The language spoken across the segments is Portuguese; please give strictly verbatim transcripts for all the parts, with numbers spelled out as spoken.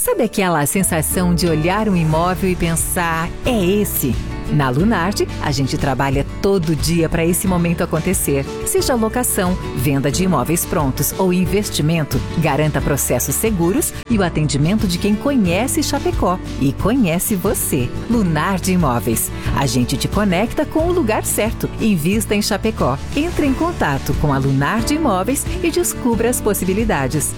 Sabe aquela sensação de olhar um imóvel e pensar, é esse? Na Lunardi, a gente trabalha todo dia para esse momento acontecer. Seja locação, venda de imóveis prontos ou investimento, garanta processos seguros e o atendimento de quem conhece Chapecó e conhece você. Lunardi Imóveis. A gente te conecta com o lugar certo. Invista em Chapecó. Entre em contato com a Lunardi Imóveis e descubra as possibilidades.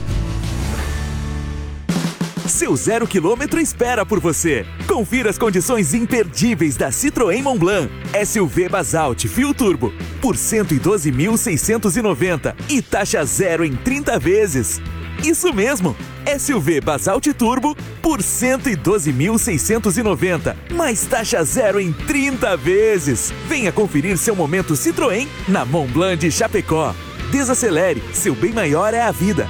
Seu zero quilômetro espera por você. Confira as condições imperdíveis da Citroën Montblanc. S U V Basalt Fio Turbo por cento e doze mil seiscentos e noventa e taxa zero em trinta vezes. Isso mesmo, S U V Basalt Turbo por cento e doze mil seiscentos e noventa, mais taxa zero em trinta vezes. Venha conferir seu momento Citroën na Montblanc de Chapecó. Desacelere, seu bem maior é a vida.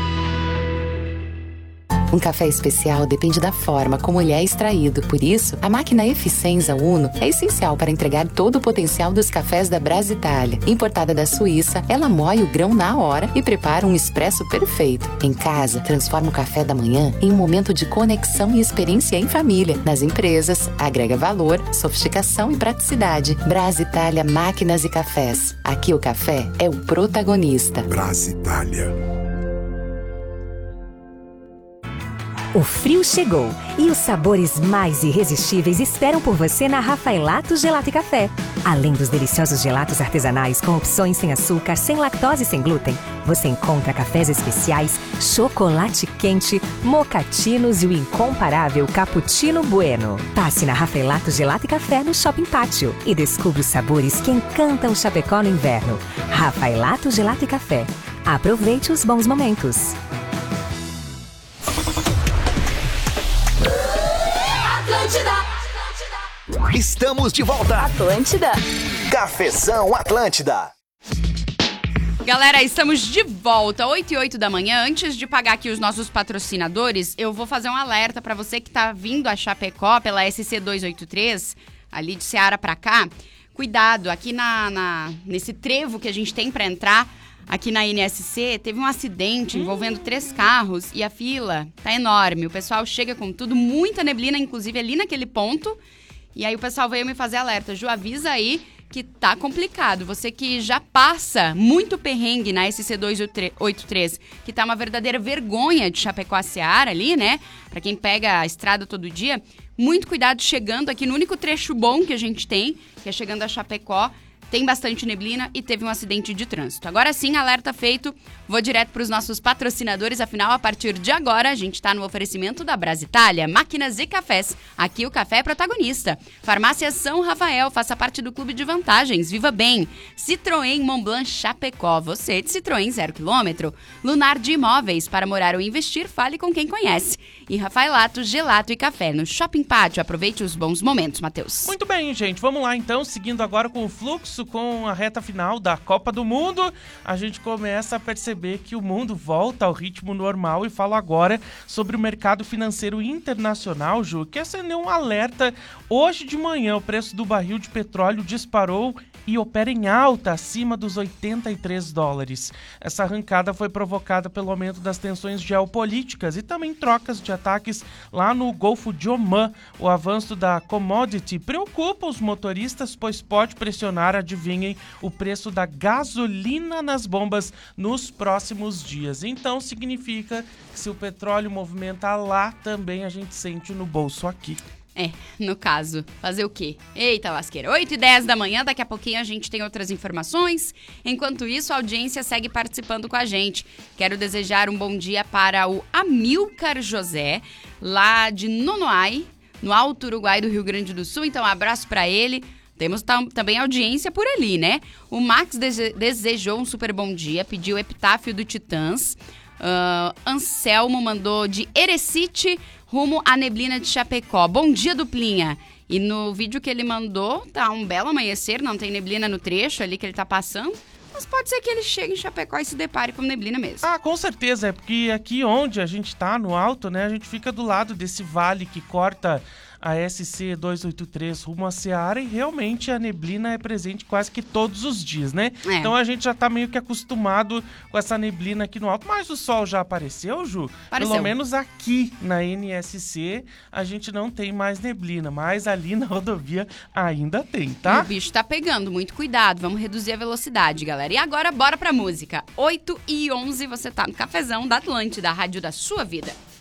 Um café especial depende da forma como ele é extraído. Por isso, a máquina Eficienza Uno é essencial para entregar todo o potencial dos cafés da Brasitália. Importada da Suíça, ela moe o grão na hora e prepara um expresso perfeito. Em casa, transforma o café da manhã em um momento de conexão e experiência em família. Nas empresas, agrega valor, sofisticação e praticidade. Brasitália Máquinas e Cafés. Aqui o café é o protagonista. Brasitália. O frio chegou e os sabores mais irresistíveis esperam por você na Rafaelato Gelato e Café. Além dos deliciosos gelatos artesanais com opções sem açúcar, sem lactose e sem glúten, você encontra cafés especiais, chocolate quente, mocatinos e o incomparável Cappuccino Bueno. Passe na Rafaelato Gelato e Café no Shopping Pátio e descubra os sabores que encantam Chapecó no inverno. Rafaelato Gelato e Café. Aproveite os bons momentos. Estamos de volta. Atlântida. Cafezão Atlântida. Galera, estamos de volta, oito e oito da manhã. Antes de pagar aqui os nossos patrocinadores, eu vou fazer um alerta para você que tá vindo a Chapecó pela S C duzentos e oitenta e três, ali de Ceará para cá. Cuidado, aqui na, na, nesse trevo que a gente tem para entrar, aqui na N S C, teve um acidente envolvendo três carros e a fila tá enorme. O pessoal chega com tudo, muita neblina, inclusive ali naquele ponto. E aí o pessoal veio me fazer alerta. Ju, avisa aí que tá complicado. Você que já passa muito perrengue na S C duzentos e oitenta e três, que tá uma verdadeira vergonha de Chapecó a Ceará ali, né? Pra quem pega a estrada todo dia, muito cuidado chegando aqui no único trecho bom que a gente tem, que é chegando a Chapecó. Tem bastante neblina e teve um acidente de trânsito. Agora sim, alerta feito. Vou direto para os nossos patrocinadores. Afinal, a partir de agora, a gente está no oferecimento da Brasitália, Máquinas e Cafés. Aqui o café é protagonista. Farmácia São Rafael, faça parte do clube de vantagens. Viva bem. Citroën Montblanc Chapecó. Você de Citroën zero quilômetro. Lunardi Imóveis, para morar ou investir, fale com quem conhece. E Rafaelato, Gelato e Café no Shopping Pátio. Aproveite os bons momentos, Matheus. Muito bem, gente. Vamos lá, então. Seguindo agora com o fluxo, com a reta final da Copa do Mundo, a gente começa a perceber que o mundo volta ao ritmo normal e falo agora sobre o mercado financeiro internacional, Ju, que acendeu um alerta. Hoje de manhã, o preço do barril de petróleo disparou e opera em alta, acima dos oitenta e três dólares. Essa arrancada foi provocada pelo aumento das tensões geopolíticas e também trocas de ataques lá no Golfo de Omã. O avanço da commodity preocupa os motoristas, pois pode pressionar, adivinhem, o preço da gasolina nas bombas nos próximos dias. Então significa que se o petróleo movimenta lá, também a gente sente no bolso aqui. É, no caso, fazer o quê? Eita lasqueira, oito e dez da manhã, daqui a pouquinho a gente tem outras informações. Enquanto isso, a audiência segue participando com a gente. Quero desejar um bom dia para o Amilcar José, lá de Nonoai, no Alto Uruguai do Rio Grande do Sul. Então, um abraço para ele. Temos tam- também audiência por ali, né? O Max dese- desejou um super bom dia, pediu Epitáfio do Titãs. Uh, Anselmo mandou de Erecite rumo à neblina de Chapecó. Bom dia, duplinha. E no vídeo que ele mandou, tá um belo amanhecer, não tem neblina no trecho ali que ele tá passando. Mas pode ser que ele chegue em Chapecó e se depare com neblina mesmo. Ah, com certeza, é porque aqui onde a gente tá, no alto, né, a gente fica do lado desse vale que corta a S C duzentos e oitenta e três rumo a Ceará e realmente a neblina é presente quase que todos os dias, né? É. Então a gente já tá meio que acostumado com essa neblina aqui no alto, mas o sol já apareceu, Ju? Apareceu. Pelo menos aqui na N S C a gente não tem mais neblina, mas ali na rodovia ainda tem, E tá? o bicho tá pegando, muito cuidado, vamos reduzir a velocidade, galera. E agora bora pra música. oito e onze, você tá no Cafezão da Atlântida, a rádio da sua vida.